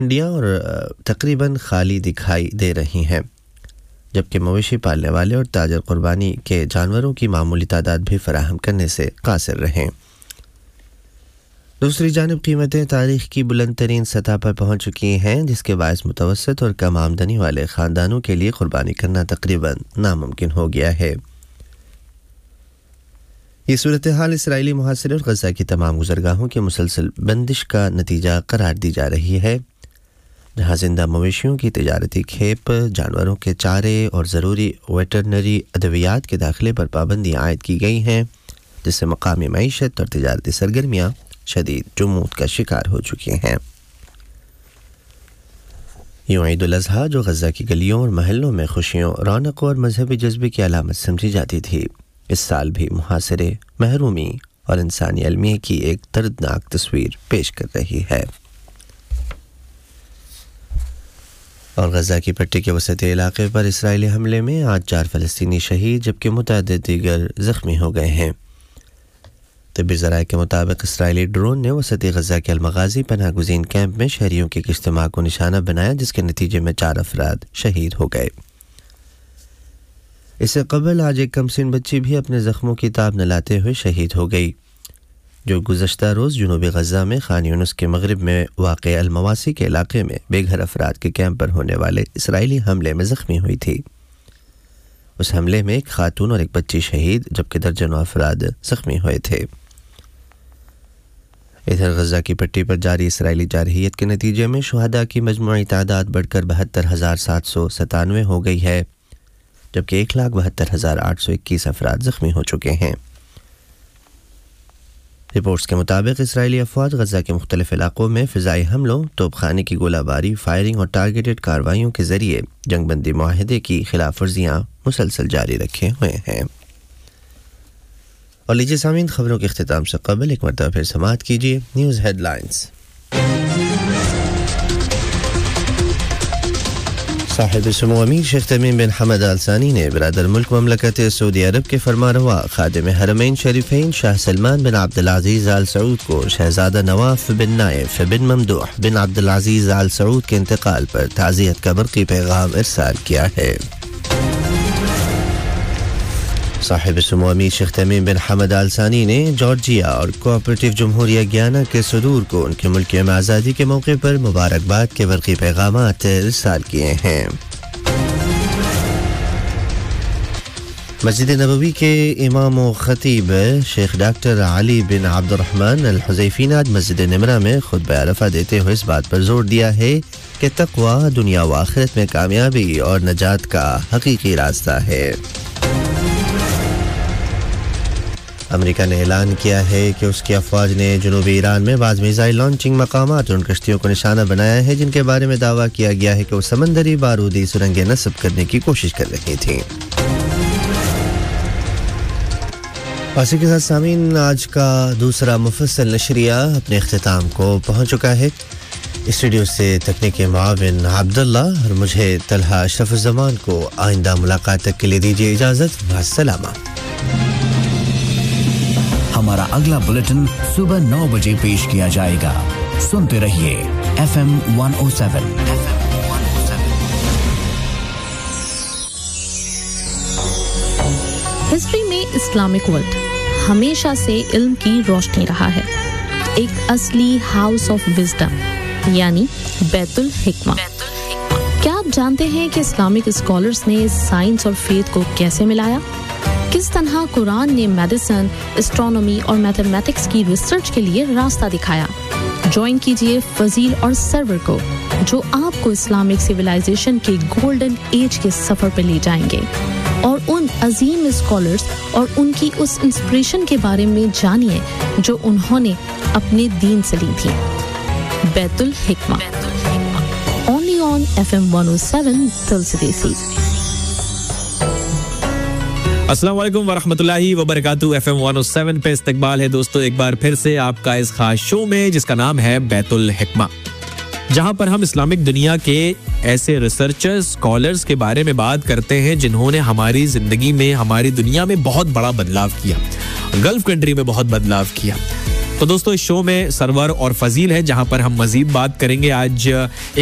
منڈیاں اور تقریباً خالی دکھائی دے رہی ہیں، جبکہ مویشی پالنے والے اور تاجر قربانی کے جانوروں کی معمولی تعداد بھی فراہم کرنے سے قاصر رہیں۔ دوسری جانب قیمتیں تاریخ کی بلند ترین سطح پر پہنچ چکی ہیں، جس کے باعث متوسط اور کم آمدنی والے خاندانوں کے لیے قربانی کرنا تقریباً ناممکن ہو گیا ہے۔ یہ صورتحال اسرائیلی محاصرے اور غزہ کی تمام گزرگاہوں کی مسلسل بندش کا نتیجہ قرار دی جا رہی ہے، جہاں زندہ مویشیوں کی تجارتی کھیپ، جانوروں کے چارے اور ضروری ویٹرنری ادویات کے داخلے پر پابندیاں عائد کی گئی ہیں، جس سے مقامی معیشت اور تجارتی سرگرمیاں شدید جمود کا شکار ہو چکی ہیں۔ یوں عید الاضحیٰ جو غزہ کی گلیوں اور محلوں میں خوشیوں، رونق اور مذہبی جذبے کی علامت سمجھی جاتی تھی، اس سال بھی محاصرے، محرومی اور انسانی المیہ کی ایک دردناک تصویر پیش کر رہی ہے۔ اور غزہ کی پٹی کے وسطی علاقے پر اسرائیلی حملے میں آج 4 فلسطینی شہید جبکہ متعدد دیگر زخمی ہو گئے ہیں۔ طبی ذرائع کے مطابق اسرائیلی ڈرون نے وسطی غزہ کے المغازی پناہ گزین کیمپ میں شہریوں کے اجتماع کو نشانہ بنایا، جس کے نتیجے میں 4 افراد شہید ہو گئے۔ اس سے قبل آج ایک کمسن بچی بھی اپنے زخموں کی تاب نہ لاتے ہوئے شہید ہو گئی، جو گزشتہ روز جنوبی غزہ میں خان یونس کے مغرب میں واقع المواسی کے علاقے میں بے گھر افراد کے کیمپ پر ہونے والے اسرائیلی حملے میں زخمی ہوئی تھی۔ اس حملے میں ایک خاتون اور ایک بچی شہید جبکہ درجنوں افراد زخمی ہوئے تھے۔ ادھر غزہ کی پٹی پر جاری اسرائیلی جارحیت کے نتیجے میں شہداء کی مجموعی تعداد بڑھ کر 72,797 ہو گئی ہے، جبکہ 1,72,821 افراد زخمی ہو چکے ہیں۔ رپورٹس کے مطابق اسرائیلی افواج غزہ کے مختلف علاقوں میں فضائی حملوں، توپ خانے کی گولہ باری، فائرنگ اور ٹارگیٹڈ کارروائیوں کے ذریعے جنگ بندی معاہدے کی خلاف ورزیاں مسلسل جاری رکھے ہوئے ہیں۔ اور لیجیے سامعین، خبروں کے اختتام سے قبل ایک مرتبہ پھر سماعت کیجیے نیوز ہیڈ لائنز۔ صاحب سمو امیر شیخ تمیم بن حمد آل ثانی نے برادر ملک مملکت سعودی عرب کے فرمانروا خادم حرمین شریفین شاہ سلمان بن عبدالعزیز آل سعود کو شہزادہ نواف بن نائف بن ممدوح بن عبدالعزیز آل سعود کے انتقال پر تعزیت کا برقی پیغام ارسال کیا ہے۔ صاحب سمو امیر شیخ تمیم بن حمد آل ثانی نے جارجیا اور کوآپریٹو جمہوریہ گیانا کے صدور کو ان کے ملک میں آزادی کے موقع پر مبارکباد کے برقی پیغامات ارسال کیے ہیں۔ مسجد نبوی کے امام و خطیب شیخ ڈاکٹر علی بن عبد الرحمن الحذیفی نے آج مسجد نمرہ میں خطبہ عرفہ دیتے ہوئے اس بات پر زور دیا ہے کہ تقویٰ دنیا و آخرت میں کامیابی اور نجات کا حقیقی راستہ ہے۔ امریکہ نے اعلان کیا ہے کہ اس کی افواج نے جنوبی ایران میں بعض میزائل لانچنگ مقامات اور ان کشتیوں کو نشانہ بنایا ہے جن کے بارے میں دعویٰ کیا گیا ہے کہ وہ سمندری بارودی سرنگیں نصب کرنے کی کوشش کر رہی تھیں۔ اسی کے ساتھ سامعین، آج کا دوسرا مفصل نشریہ اپنے اختتام کو پہنچ چکا ہے۔ اسٹوڈیو سے تکنیکی معاون عبداللہ اور مجھے طلحہ اشرف الزمان کو آئندہ ملاقات تک کے لیے دیجیے اجازت۔ مع السلامہ۔ ہمارا اگلا بلیٹن صبح 9 بجے پیش کیا جائے گا۔ سنتے رہیے FM 107۔ ہسٹری میں اسلامک ورلڈ ہمیشہ سے علم کی روشنی رہا ہے، ایک اصلی ہاؤس آف وزڈم یعنی بیت الحکمہ۔ کیا آپ جانتے ہیں کہ اسلامک اسکالرز نے سائنس اور فیتھ کو کیسے ملایا؟ کس طرح قرآن نے میڈیسن، اسٹرانومی اور میتھمیٹکس کی ریسرچ کے لیے راستہ دکھایا؟ جوائن کیجئے فضیل اور سرور کو، جو آپ کو اسلامک سیولائزیشن کے گولڈن ایج کے سفر پہ لے جائیں گے، اور ان عظیم اسکالرز اور ان کی اس انسپریشن کے بارے میں جانیے جو انہوں نے اپنے دین سے لی تھی۔ بیت الحکمہ، only on FM 107 تلسدیسی۔ السلام علیکم ورحمۃ اللہ وبرکاتہ۔ FM 107 پہ استقبال ہے دوستو ایک بار پھر سے آپ کا اس خاص شو میں جس کا نام ہے بیت الحکمہ، جہاں پر ہم اسلامک دنیا کے ایسے ریسرچرز، اسکالرز کے بارے میں بات کرتے ہیں جنہوں نے ہماری زندگی میں، ہماری دنیا میں بہت بڑا بدلاؤ کیا، گلف کنٹری میں بہت بدلاؤ کیا۔ तो दोस्तों इस शो में सरवर और फजील है, जहां पर हम मजीद बात करेंगे आज